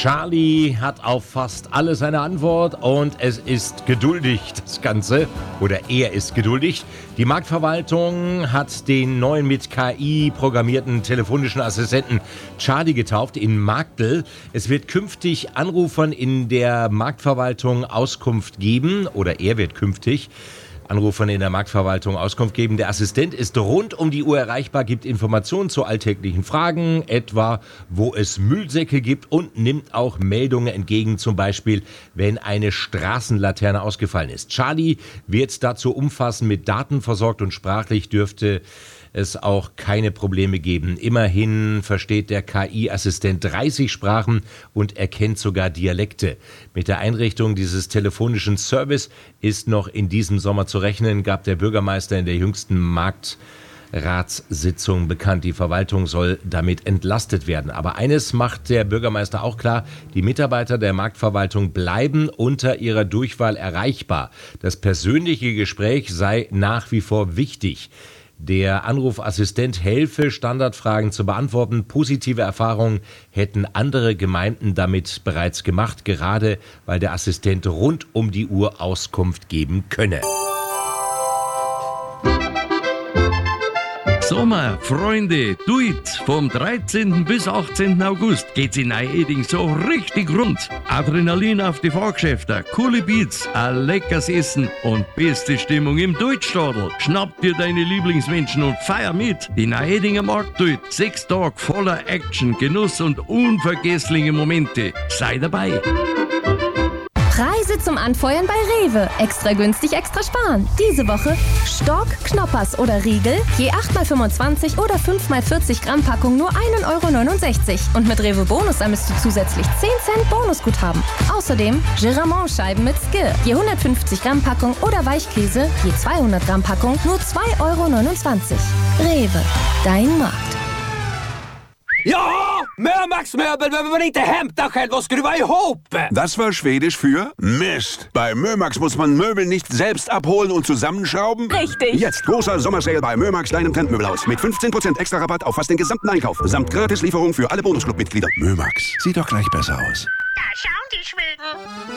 Charlie hat auf fast alles eine Antwort und es ist geduldig, das Ganze. Oder er ist geduldig. Die Marktverwaltung hat den neuen mit KI programmierten telefonischen Assistenten Charlie getauft in Marktl. Es wird künftig Anrufern in der Marktverwaltung Auskunft geben, oder er wird künftig Anrufern in der Marktverwaltung Auskunft geben. Der Assistent ist rund um die Uhr erreichbar, gibt Informationen zu alltäglichen Fragen, etwa wo es Müllsäcke gibt, und nimmt auch Meldungen entgegen, zum Beispiel wenn eine Straßenlaterne ausgefallen ist. Charlie wird dazu umfassend mit Daten versorgt und sprachlich dürfte es auch keine Probleme geben. Immerhin versteht der KI-Assistent 30 Sprachen und erkennt sogar Dialekte. Mit der Einrichtung dieses telefonischen Service ist noch in diesem Sommer zu rechnen, gab der Bürgermeister in der jüngsten Marktratssitzung bekannt. Die Verwaltung soll damit entlastet werden. Aber eines macht der Bürgermeister auch klar: Die Mitarbeiter der Marktverwaltung bleiben unter ihrer Durchwahl erreichbar. Das persönliche Gespräch sei nach wie vor wichtig. Der Anrufassistent helfe, Standardfragen zu beantworten. Positive Erfahrungen hätten andere Gemeinden damit bereits gemacht, gerade weil der Assistent rund um die Uhr Auskunft geben könne. Sommer, Freunde, tuit! Vom 13. bis 18. August geht's in Neu-Eding so richtig rund. Adrenalin auf die Fahrgeschäfte, coole Beats, ein leckeres Essen und beste Stimmung im Deutschstadl. Schnapp dir deine Lieblingsmenschen und feier mit. Die Neu-Edinger Markttuit. 6 Tage voller Action, Genuss und unvergessliche Momente. Sei dabei! Preise zum Anfeuern bei Rewe. Extra günstig, extra sparen. Diese Woche Stork, Knoppers oder Riegel, je 8x25 oder 5x40 Gramm Packung nur 1,69 €. Und mit Rewe Bonus ermisst du zusätzlich 10 Cent Bonusguthaben. Außerdem Giramont-Scheiben mit Skir, je 150 Gramm Packung oder Weichkäse, je 200 Gramm Packung nur 2,29 €. Rewe, dein Markt. Ja, Mömax-Möbel, wenn man inte hämtar själv och skruva ihop. Das war Schwedisch für Mist. Bei Mömax muss man Möbel nicht selbst abholen und zusammenschrauben. Richtig. Jetzt großer Sommersale bei Mömax, deinem Trendmöbelhaus. Mit 15% extra Rabatt auf fast den gesamten Einkauf. Samt Gratislieferung für alle Bonusclub-Mitglieder. Mömax, sieht doch gleich besser aus. Da schauen die Schweden.